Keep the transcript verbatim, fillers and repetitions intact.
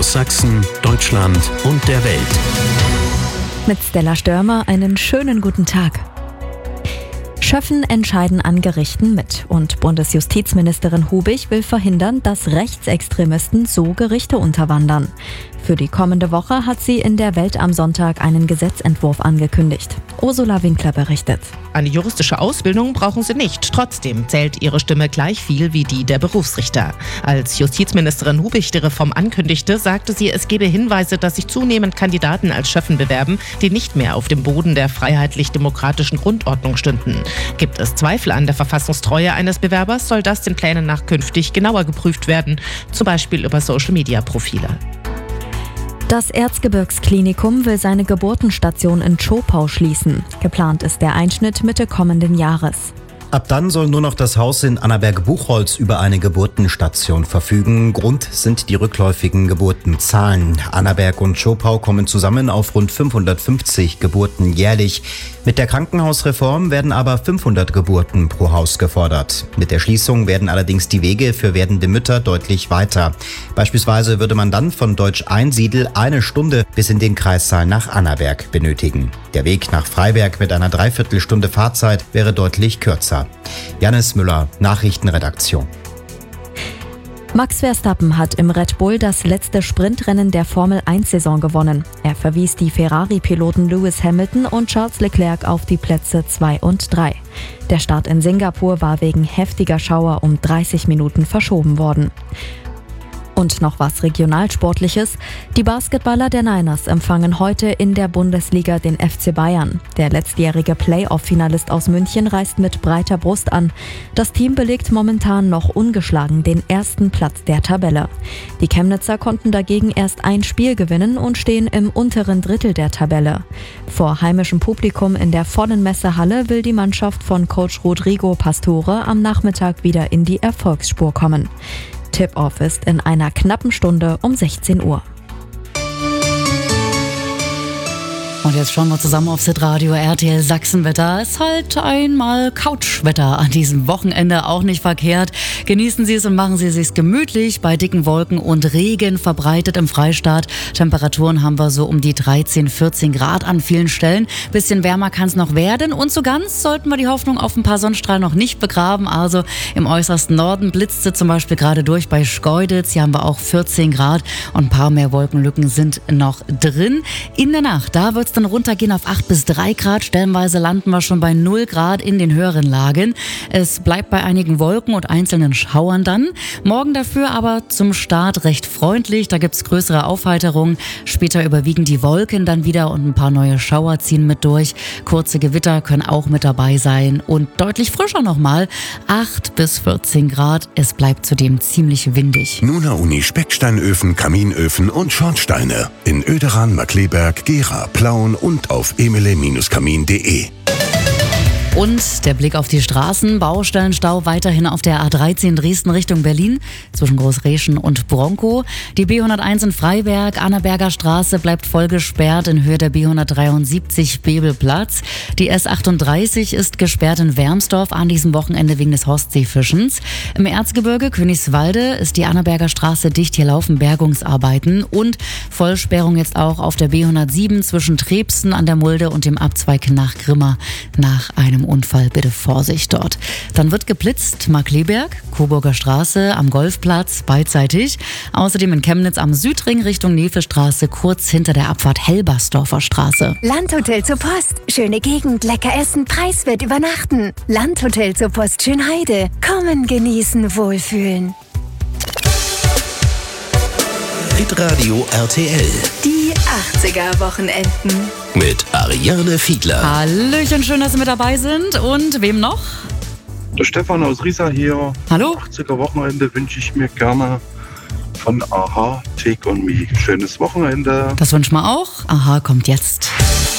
aus Sachsen, Deutschland und der Welt. Mit Stella Störmer einen schönen guten Tag. Schöffen entscheiden an Gerichten mit und Bundesjustizministerin Hubig will verhindern, dass Rechtsextremisten so Gerichte unterwandern. Für die kommende Woche hat sie in der Welt am Sonntag einen Gesetzentwurf angekündigt. Ursula Winkler berichtet. Eine juristische Ausbildung brauchen sie nicht. Trotzdem zählt ihre Stimme gleich viel wie die der Berufsrichter. Als Justizministerin Hubig die Reform ankündigte, sagte sie, es gebe Hinweise, dass sich zunehmend Kandidaten als Schöffen bewerben, die nicht mehr auf dem Boden der freiheitlich-demokratischen Grundordnung stünden. Gibt es Zweifel an der Verfassungstreue eines Bewerbers, soll das den Plänen nach künftig genauer geprüft werden, zum Beispiel über Social-Media-Profile. Das Erzgebirgsklinikum will seine Geburtenstation in Zschopau schließen. Geplant ist der Einschnitt Mitte kommenden Jahres. Ab dann soll nur noch das Haus in Annaberg-Buchholz über eine Geburtenstation verfügen. Grund sind die rückläufigen Geburtenzahlen. Annaberg und Zschopau kommen zusammen auf rund fünfhundertfünfzig Geburten jährlich. Mit der Krankenhausreform werden aber fünfhundert Geburten pro Haus gefordert. Mit der Schließung werden allerdings die Wege für werdende Mütter deutlich weiter. Beispielsweise würde man dann von Deutsch-Einsiedl eine Stunde bis in den Kreissaal nach Annaberg benötigen. Der Weg nach Freiberg mit einer Dreiviertelstunde Fahrzeit wäre deutlich kürzer. Jannis Müller, Nachrichtenredaktion. Max Verstappen hat im Red Bull das letzte Sprintrennen der Formel eins Saison gewonnen. Er verwies die Ferrari-Piloten Lewis Hamilton und Charles Leclerc auf die Plätze zwei und drei. Der Start in Singapur war wegen heftiger Schauer um dreißig Minuten verschoben worden. Und noch was Regionalsportliches. Die Basketballer der Niners empfangen heute in der Bundesliga den F C Bayern. Der letztjährige Playoff-Finalist aus München reist mit breiter Brust an. Das Team belegt momentan noch ungeschlagen den ersten Platz der Tabelle. Die Chemnitzer konnten dagegen erst ein Spiel gewinnen und stehen im unteren Drittel der Tabelle. Vor heimischem Publikum in der vollen Messehalle will die Mannschaft von Coach Rodrigo Pastore am Nachmittag wieder in die Erfolgsspur kommen. Tip-Off ist in einer knappen Stunde um sechzehn Uhr. Und jetzt schauen wir zusammen aufs Hitradio R T L Sachsenwetter. Ist halt einmal Couchwetter an diesem Wochenende, auch nicht verkehrt. Genießen Sie es und machen Sie es sich gemütlich bei dicken Wolken und Regen verbreitet im Freistaat. Temperaturen haben wir so um die dreizehn, vierzehn Grad an vielen Stellen. Bisschen wärmer kann es noch werden und so ganz sollten wir die Hoffnung auf ein paar Sonnenstrahlen noch nicht begraben. Also im äußersten Norden blitzte zum Beispiel gerade durch bei Schkeuditz. Hier haben wir auch vierzehn Grad und ein paar mehr Wolkenlücken sind noch drin. In der Nacht, da wird es dann runtergehen auf acht bis drei Grad. Stellenweise landen wir schon bei null Grad in den höheren Lagen. Es bleibt bei einigen Wolken und einzelnen Schauern dann. Morgen dafür aber zum Start recht freundlich. Da gibt es größere Aufheiterungen. Später überwiegen die Wolken dann wieder und ein paar neue Schauer ziehen mit durch. Kurze Gewitter können auch mit dabei sein und deutlich frischer nochmal. acht bis vierzehn Grad. Es bleibt zudem ziemlich windig. Nuna Uni Specksteinöfen, Kaminöfen und Schornsteine. In Oederan, Markkleeberg, Gera, Plauen und auf emele Bindestrich kamin punkt de. Und der Blick auf die Straßen. Baustellenstau weiterhin auf der A dreizehn Dresden Richtung Berlin zwischen Großreschen und Bronkow. Die B hunderteins in Freiberg, Annaberger Straße bleibt voll gesperrt in Höhe der B hundertdreiundsiebzig Bebelplatz. Die S achtunddreißig ist gesperrt in Wermsdorf an diesem Wochenende wegen des Ostseefischens. Im Erzgebirge Königswalde ist die Annaberger Straße dicht. Hier laufen Bergungsarbeiten und Vollsperrung jetzt auch auf der B hundertsieben zwischen Trebsen an der Mulde und dem Abzweig nach Grimma nach einem Unfall. Bitte Vorsicht dort. Dann wird geblitzt Markkleeberg, Coburger Straße am Golfplatz beidseitig. Außerdem in Chemnitz am Südring Richtung Nefelstraße kurz hinter der Abfahrt Helbersdorfer Straße. Landhotel zur Post. Schöne Gegend, lecker essen, preiswert übernachten. Landhotel zur Post Schönheide. Kommen, genießen, wohlfühlen. Hitradio R T L. Die achtziger-Wochenenden. Mit Ariane Fiedler. Hallöchen, schön, dass Sie mit dabei sind. Und wem noch? Der Stefan aus Riesa hier. Hallo. achtziger-Wochenende wünsche ich mir gerne von Aha, Take on Me. Schönes Wochenende. Das wünschen wir auch. Aha, kommt jetzt.